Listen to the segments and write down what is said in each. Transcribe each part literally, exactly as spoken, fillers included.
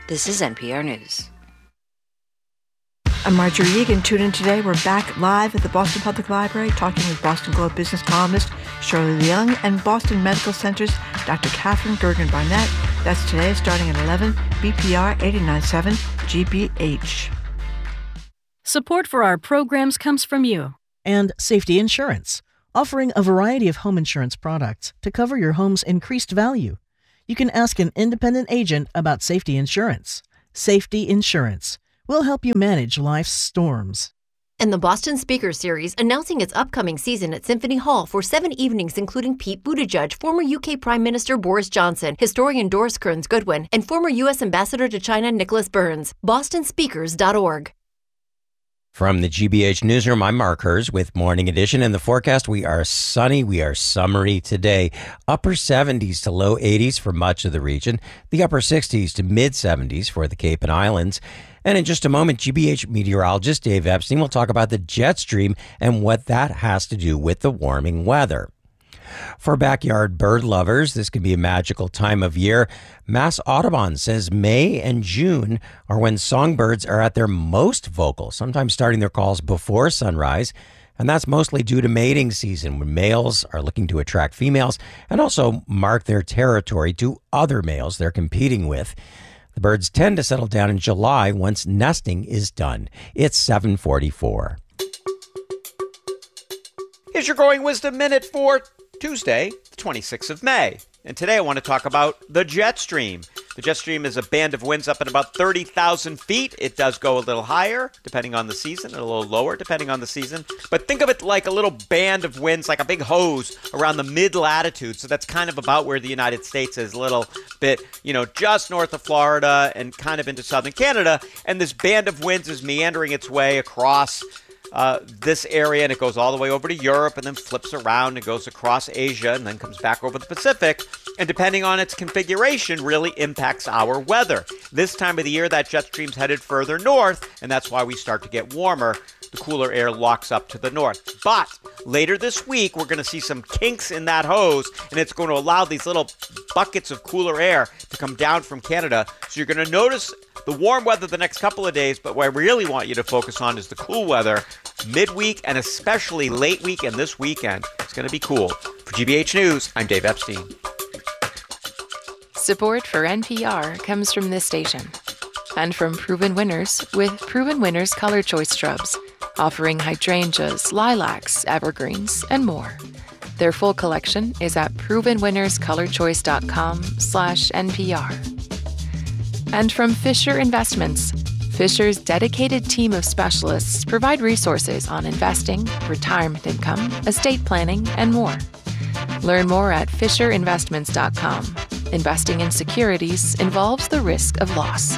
This is N P R News. I'm Marjorie Egan. Tune in today. We're back live at the Boston Public Library talking with Boston Globe business columnist Shirley Leung and Boston Medical Center's Doctor Catherine Gergen-Barnett. That's today starting at eleven, B P R eighty-nine point seven G B H. Support for our programs comes from you. And Safety Insurance, offering a variety of home insurance products to cover your home's increased value. You can ask an independent agent about Safety Insurance. Safety Insurance will help you manage life's storms. And the Boston Speaker Series announcing its upcoming season at Symphony Hall for seven evenings, including Pete Buttigieg, former U K Prime Minister Boris Johnson, historian Doris Kearns Goodwin, and former U S Ambassador to China Nicholas Burns. boston speakers dot org. From the G B H Newsroom, I'm Mark Hers with Morning Edition. In the forecast, we are sunny, we are summery today. Upper seventies to low eighties for much of the region. The upper sixties to mid seventies for the Cape and Islands. And in just a moment, G B H meteorologist Dave Epstein will talk about the jet stream and what that has to do with the warming weather. For backyard bird lovers, this can be a magical time of year. Mass Audubon says May and June are when songbirds are at their most vocal, sometimes starting their calls before sunrise. And that's mostly due to mating season, when males are looking to attract females and also mark their territory to other males they're competing with. The birds tend to settle down in July once nesting is done. It's seven forty-four. Here's your Growing Wisdom Minute for Tuesday, the twenty-sixth of May. And today I want to talk about the jet stream. The jet stream is a band of winds up at about thirty thousand feet. It does go a little higher depending on the season, and a little lower depending on the season. But think of it like a little band of winds, like a big hose around the mid-latitude. So that's kind of about where the United States is, a little bit, you know, just north of Florida and kind of into southern Canada. And this band of winds is meandering its way across Uh, this area, and it goes all the way over to Europe and then flips around and goes across Asia and then comes back over the Pacific. And depending on its configuration, really impacts our weather. This time of the year, that jet stream's headed further north, and that's why we start to get warmer. The cooler air locks up to the north. But later this week, we're going to see some kinks in that hose, and it's going to allow these little buckets of cooler air to come down from Canada. So you're going to notice the warm weather the next couple of days, but what I really want you to focus on is the cool weather midweek and especially late week and this weekend. It's going to be cool. For G B H News, I'm Dave Epstein. Support for N P R comes from this station and from Proven Winners with Proven Winners Color Choice Shrubs, offering hydrangeas, lilacs, evergreens, and more. Their full collection is at proven winners color choice dot com slash N P R. And from Fisher Investments. Fisher's dedicated team of specialists provide resources on investing, retirement income, estate planning, and more. Learn more at fisher investments dot com. Investing in securities involves the risk of loss.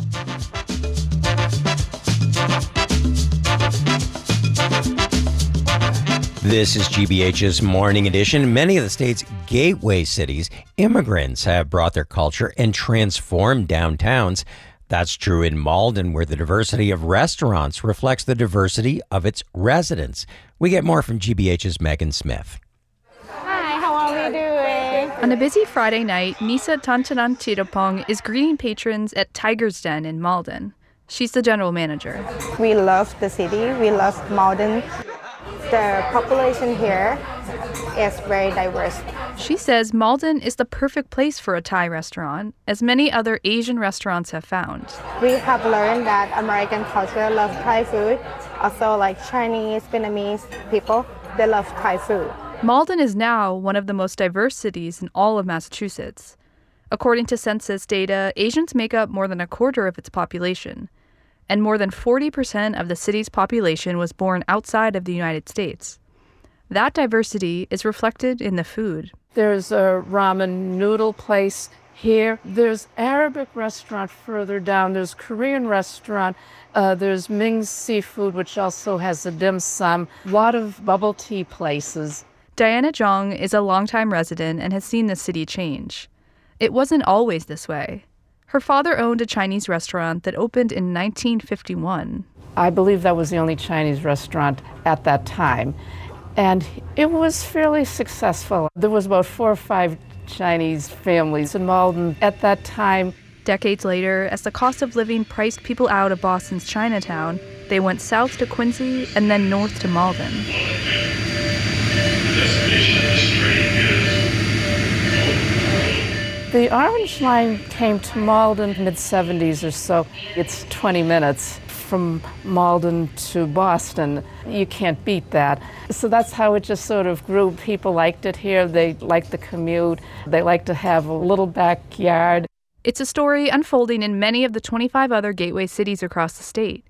This is G B H's Morning Edition. Many of the state's gateway cities, immigrants have brought their culture and transformed downtowns. That's true in Malden, where the diversity of restaurants reflects the diversity of its residents. We get more from G B H's Megan Smith. Hi, how are we doing? On a busy Friday night, Nisa Tanchanan Tirapong is greeting patrons at Tiger's Den in Malden. She's the general manager. We love the city. We love Malden. The population here is very diverse. She says Malden is the perfect place for a Thai restaurant, as many other Asian restaurants have found. We have learned that American culture loves Thai food. Also, like Chinese, Vietnamese people, they love Thai food. Malden is now one of the most diverse cities in all of Massachusetts. According to census data, Asians make up more than a quarter of its population, and more than forty percent of the city's population was born outside of the United States. That diversity is reflected in the food. There's a ramen noodle place here. There's Arabic restaurant further down. There's Korean restaurant. Uh, there's Ming's Seafood, which also has a dim sum. A lot of bubble tea places. Diana Zhang is a longtime resident and has seen the city change. It wasn't always this way. Her father owned a Chinese restaurant that opened in nineteen fifty-one. I believe that was the only Chinese restaurant at that time. And it was fairly successful. There was about four or five Chinese families in Malden at that time. Decades later, as the cost of living priced people out of Boston's Chinatown, they went south to Quincy and then north to Malden. The Orange Line came to Malden mid seventies or so. It's twenty minutes from Malden to Boston. You can't beat that. So that's how it just sort of grew. People liked it here. They liked the commute. They liked to have a little backyard. It's a story unfolding in many of the twenty-five other gateway cities across the state.